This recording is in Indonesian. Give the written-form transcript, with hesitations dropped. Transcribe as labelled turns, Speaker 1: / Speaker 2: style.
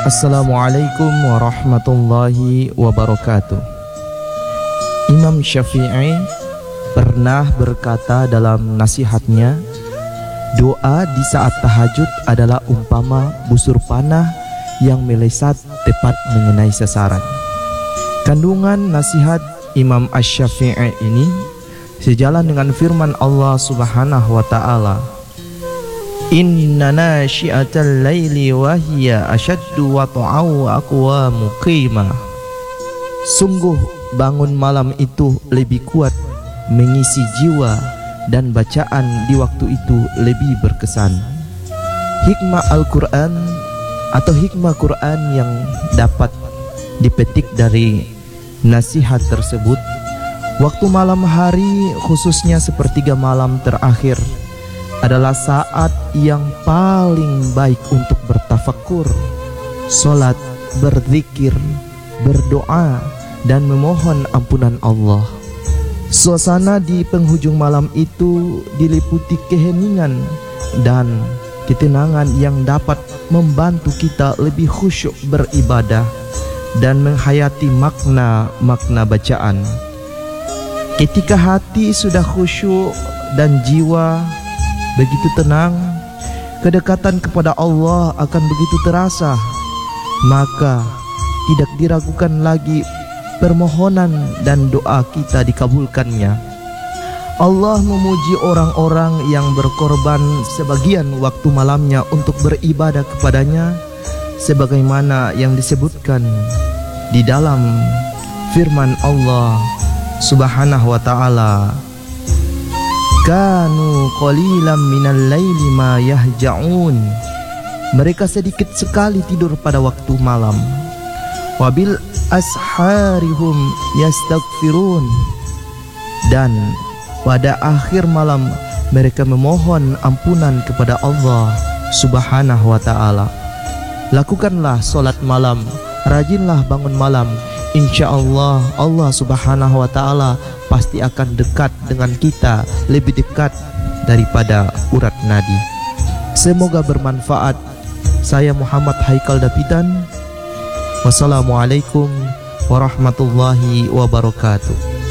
Speaker 1: Assalamualaikum warahmatullahi wabarakatuh. Imam Syafi'i pernah berkata dalam nasihatnya, doa di saat tahajud adalah umpama busur panah yang melesat tepat mengenai sasaran. Kandungan nasihat Imam Asy-Syafi'i ini sejalan dengan firman Allah Subhanahu wa taala, Inna nasyi'atal laili wa hiya asyaddu wata'aw wa aqwamu qimah. Sungguh bangun malam itu lebih kuat mengisi jiwa dan bacaan di waktu itu lebih berkesan. Hikmah Al-Quran atau hikmah Quran yang dapat dipetik dari nasihat tersebut, waktu malam hari khususnya sepertiga malam terakhir adalah saat yang paling baik untuk bertafakur, sholat, berzikir, berdoa, dan memohon ampunan Allah. Suasana di penghujung malam itu diliputi keheningan dan ketenangan yang dapat membantu kita lebih khusyuk beribadah dan menghayati makna-makna bacaan. Ketika hati sudah khusyuk dan jiwa begitu tenang, kedekatan kepada Allah akan begitu terasa, maka tidak diragukan lagi permohonan dan doa kita dikabulkannya. Allah memuji orang-orang yang berkorban sebagian waktu malamnya untuk beribadah kepadanya, sebagaimana yang disebutkan di dalam firman Allah Subhanahu wa ta'ala, Kanu qalilan minal laili ma yahja'un. Mereka sedikit sekali tidur pada waktu malam. Wabil asharihum yastaghfirun. Dan pada akhir malam mereka memohon ampunan kepada Allah Subhanahu wa ta'ala. Lakukanlah solat malam, rajinlah bangun malam. InsyaAllah Allah Subhanahu wa ta'ala pasti akan dekat dengan kita, lebih dekat daripada urat nadi. Semoga bermanfaat. Saya Muhammad Haikal Dapidan. Wassalamualaikum warahmatullahi wabarakatuh.